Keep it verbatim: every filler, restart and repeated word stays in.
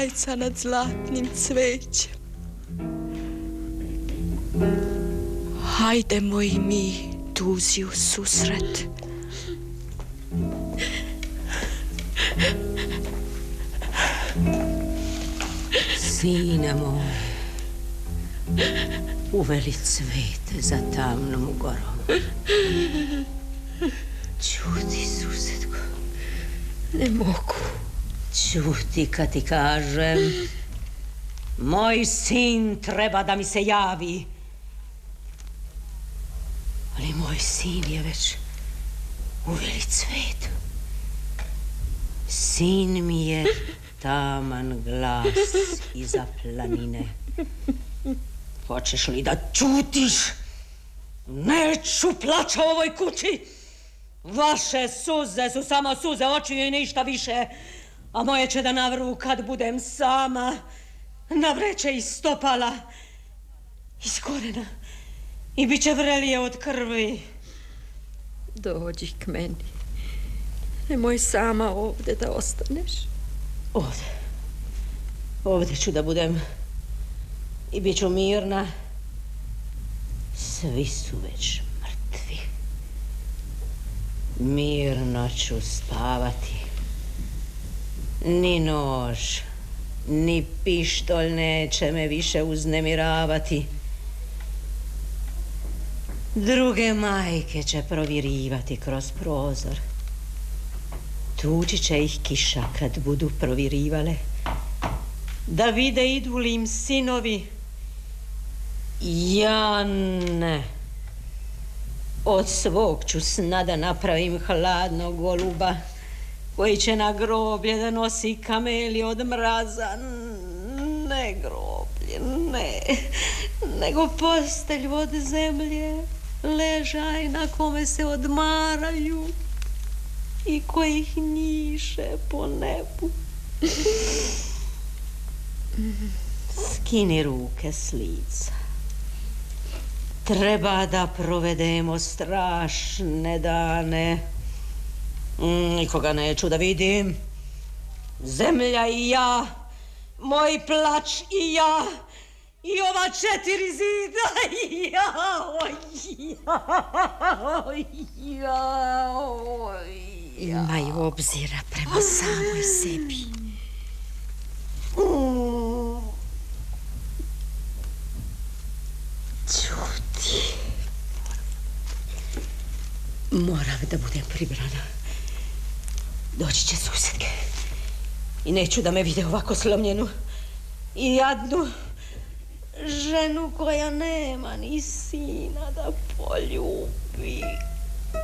jajca nad zlatnim cvećem. Hajdemo i mi tuzi u susret. Sine moj, uveli cvete za tamnom gorom. Ćuti, susedko, ne mogu. Ćuti kad ti kažem. Moj sin treba da mi se javi. Ali moj sin je već uveli cvet. Sin mi je taman glas iza planine. Hoćeš li da ćutiš? Neću plaća u ovoj kući. Vaše suze su samo suze očiju i ništa više. A moje će da navru kad budem sama. Navreće iz stopala, iz korena. I bit će vrelije od krvi. Dođi k meni. Nemoj sama ovde da ostaneš. Ovde. Ovde ću da budem. I bit ću mirna. Svi su već mrtvi. Mirno ću spavati. Ni nož, ni pištolj neće me više uznemiravati. Druge majke će provirivati kroz prozor. Tući će ih kiša kad budu provirivale. Da vide idu li im sinovi. Ja ne. Od svog ću sna da napravim hladnog goluba koji će na groblje da nosi kameli od mraza. Ne groblje, ne. Nego postelj od zemlje, ležaj na kome se odmaraju i koji ih njiše po nebu. Skini ruke s lica. Treba da provedemo strašne dane. Nikoga neću da vidim. Zemlja i ja, moj plač i ja, i ova četiri zida i ja, oj, oj, oj, imaj obzira prema samoj sebi. Ćuti. Moram da budem pribrana. Doći će susedke. I neću da me vide ovako slomljenu i jadnu ženu koja nema ni sina da poljubi.